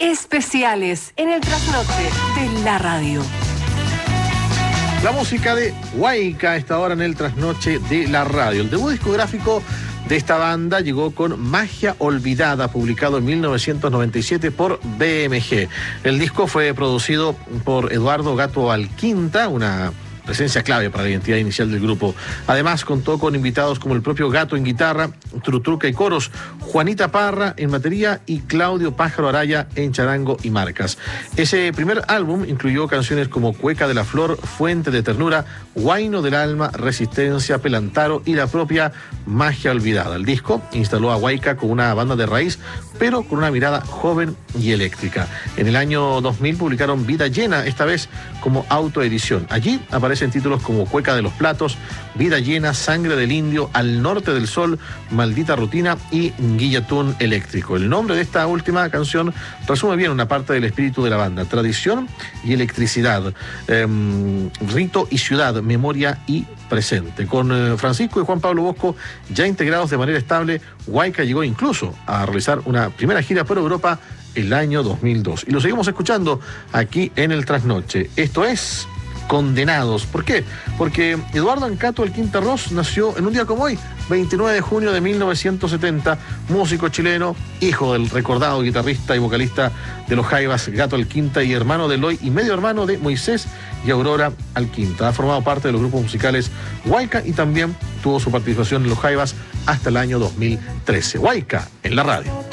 especiales en el trasnoche de la radio. La música de Huayca a esta hora en el trasnoche de la radio. El debut discográfico de esta banda llegó con Magia Olvidada, publicado en 1997 por BMG. El disco fue producido por Eduardo Gato Alquinta, una presencia clave para la identidad inicial del grupo. Además, contó con invitados como el propio Gato en guitarra, Trutruca y coros, Juanita Parra en batería y Claudio Pájaro Araya en charango y marcas. Ese primer álbum incluyó canciones como Cueca de la Flor, Fuente de Ternura, Huayno del Alma, Resistencia, Pelantaro y la propia Magia Olvidada. El disco instaló a Huayca como una banda de raíz, pero con una mirada joven y eléctrica. En el año 2000 publicaron Vida Llena, esta vez como autoedición. Allí aparecen títulos como Cueca de los Platos, Vida Llena, Sangre del Indio, Al Norte del Sol, Maldita Rutina y Guillatún Eléctrico. El nombre de esta última canción resume bien una parte del espíritu de la banda: tradición y electricidad, rito y ciudad, memoria y presente. Con Francisco y Juan Pablo Bosco ya integrados de manera estable, Huayca llegó incluso a realizar una primera gira por Europa el año 2002. Y lo seguimos escuchando aquí en el Trasnoche. Esto es Condenados. ¿Por qué? Porque Eduardo Ancato Alquinta Ross nació en un día como hoy, 29 de junio de 1970, músico chileno, hijo del recordado guitarrista y vocalista de los Jaivas Gato Alquinta y hermano de Eloy y medio hermano de Moisés y Aurora Alquinta. Ha formado parte de los grupos musicales Huayca y también tuvo su participación en los Jaivas hasta el año 2013. Huayca en la radio.